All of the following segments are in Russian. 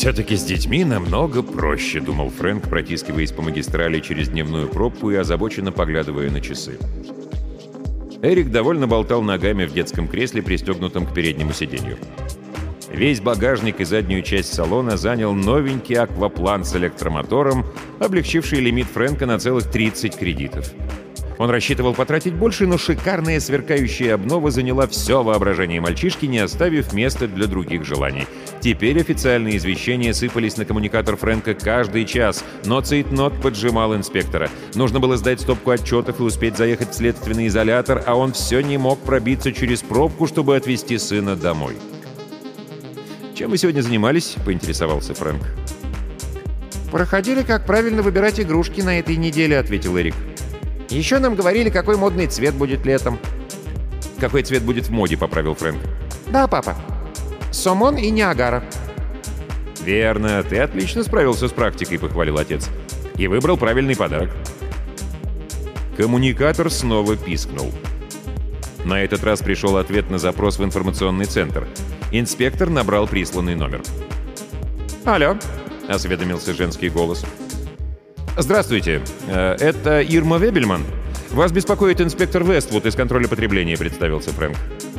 «Все-таки с детьми намного проще», — думал Фрэнк, протискиваясь по магистрали через дневную пробку и озабоченно поглядывая на часы. Эрик довольно болтал ногами в детском кресле, пристегнутом к переднему сиденью. Весь багажник и заднюю часть салона занял новенький акваплан с электромотором, облегчивший лимит Фрэнка на целых 30 кредитов. Он рассчитывал потратить больше, но шикарная сверкающая обнова заняла все воображение мальчишки, не оставив места для других желаний. Теперь официальные извещения сыпались на коммуникатор Фрэнка каждый час, но цейтнот поджимал инспектора. Нужно было сдать стопку отчетов и успеть заехать в следственный изолятор, а он все не мог пробиться через пробку, чтобы отвезти сына домой. «Чем вы сегодня занимались?» — поинтересовался Фрэнк. «Проходили, как правильно выбирать игрушки на этой неделе», — ответил Эрик. «Еще нам говорили, какой модный цвет будет летом». «Какой цвет будет в моде?» — поправил Фрэнк. «Да, папа. Сомон и Ниагара». «Верно, ты отлично справился с практикой», — похвалил отец. «И выбрал правильный подарок». Коммуникатор снова пискнул. На этот раз пришел ответ на запрос в информационный центр. Инспектор набрал присланный номер. «Алло», — осведомился женский голос. «Здравствуйте, это Ирма Вебельман. Вас беспокоит инспектор Вествуд из контроля потребления», — представился Фрэнк.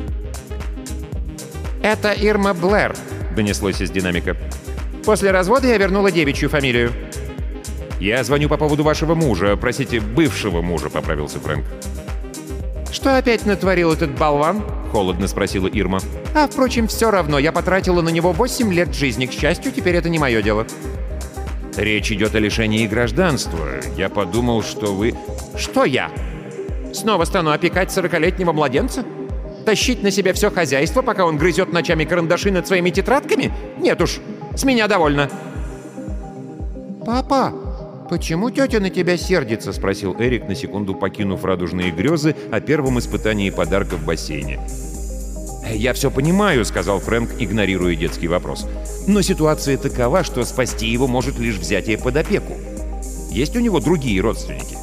«Это Ирма Блэр», — донеслось из динамика. «После развода я вернула девичью фамилию». «Я звоню по поводу вашего мужа, простите, бывшего мужа», — поправился Фрэнк. «Что опять натворил этот болван?» — холодно спросила Ирма. «А, впрочем, все равно. Я потратила на него 8 лет жизни. К счастью, теперь это не мое дело». «Речь идет о лишении гражданства. Я подумал, что вы...» «Что я? Снова стану опекать 40-летнего младенца? Тащить на себя все хозяйство, пока он грызет ночами карандаши над своими тетрадками? Нет уж, с меня довольно». «Папа, почему тетя на тебя сердится?» — спросил Эрик, на секунду покинув радужные грезы о первом испытании подарка в бассейне. «Я все понимаю», — сказал Фрэнк, игнорируя детский вопрос. «Но ситуация такова, что спасти его может лишь взятие под опеку. Есть у него другие родственники».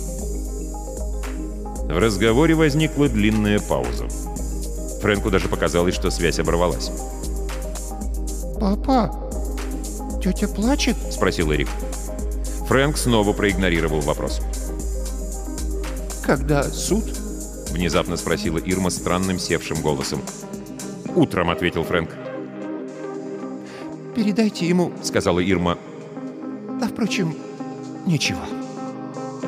В разговоре возникла длинная пауза. Фрэнку даже показалось, что связь оборвалась. «Папа, тетя плачет?» — спросил Эрик. Фрэнк снова проигнорировал вопрос. «Когда суд?» — внезапно спросила Ирма странным севшим голосом. «Утром», — ответил Фрэнк. «Передайте ему», — сказала Ирма. «А, впрочем, ничего».